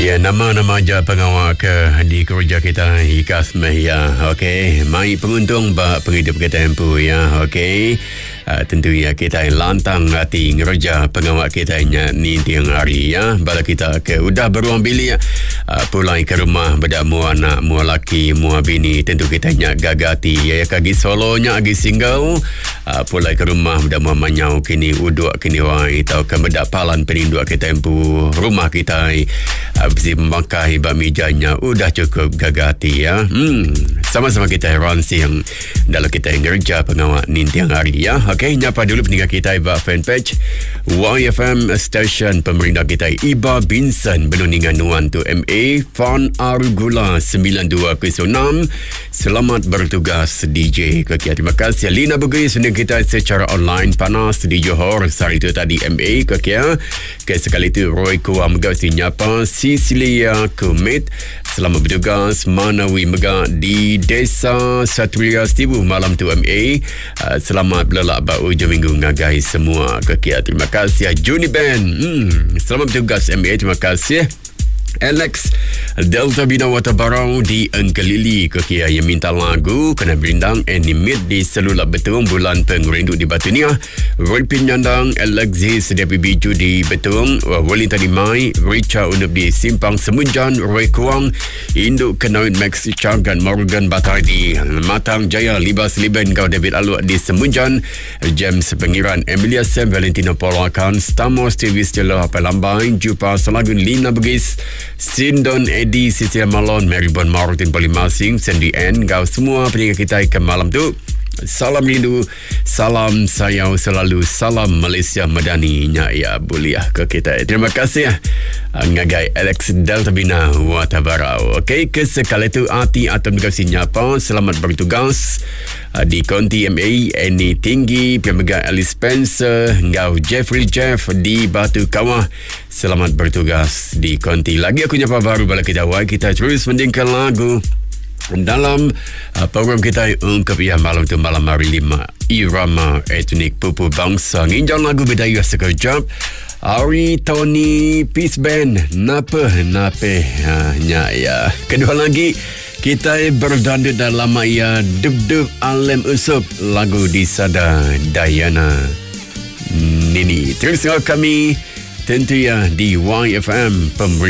Ya, nama-nama je pengawal di kerja kita ikas ya. Okey, mai penguntung ba penghidup kita tempu ya. Okey. Tentu ya kita lantang hati ngerja pengawal kita ni tiang hari ya. Bala kita ke udah beruang bilik pulang ke rumah beda mua anak, mua laki, mua bini. Tentu kita gagati ya kagi solonya agi singgau pulang ke rumah beda mua manyau kini uduk kini wai tau ke beda palan peninduk kita tempu rumah kita besi membangkai bak mijanya udah cukup gagati ya. Sama-sama kita heransi yang dalam kita yang kerja pengawal nintiang hari ya. Okey, nyapa dulu pendengar kita Iba fanpage YFM station pemerintah kita Iba Binsan Benundingan Nuan tu MA Fan Argula 9206. Selamat bertugas DJ Kekia. Terima kasih Lina Bugis dengan kita secara online panas di Johor hari itu tadi MA Kekia. Sekali itu Roy Kuam Megasi nyapa Sicilia Kumit. Selamat bertugas Manawi Megak di Desa Satria Setibu malam tu MA. Selamat belak ujung minggu ngagai semua Kekia. Terima kasih Juni Ben. Selamat bertugas MA. Terima kasih Alex Delta Bina Watabarau di Engkelili Kekia yang minta lagu kena berindang animate di Selulak Betung bulan pengerindu di Batu Niah. Rolpin Nyandang Alexis Sedia Biju di Betung Wali Tadi Mai Richa Unup di Simpang Semunjan Roy Kuang Induk Kenawin Max Chargan Morgan Batai di Matang Jaya Libas Liban Kau David Aluak di Semunjan James Pengiran Emilia Sam Valentino Polakan Stamos TV Stella Pelambai Jupa Selagun Lina Bugis Sindon Eddie Cecilia Malon Maribon Martin Polimasing Sandy N kau semua pendengar kita ke malam tu. Salam rindu, salam sayang selalu, salam Malaysia Madani nya ya buliah ke kita. Terima kasih ngagai Alex Delta Bina Watabarau. Okey, kesekali itu hati atau berkasih nyapa selamat bertugas di Konti MA Eni Tinggi Pemega Alice Spencer ngau Jeffrey Jeff di Batu Kawah. Selamat bertugas di Konti. Lagi aku nyapa baru bala kita terus mendingkan lagu dalam program kita ungkap ya malam tu malam hari 5 irama etnik pupu bangsa nginjau lagu bedaya sekejap Ari Tony Peace Band Napa nya ya. Kedua lagi kita berdandut dalam ya dub Alem Usup lagu di Sada Dayana Nini. Terus kami tentu ya di YFM pemerintah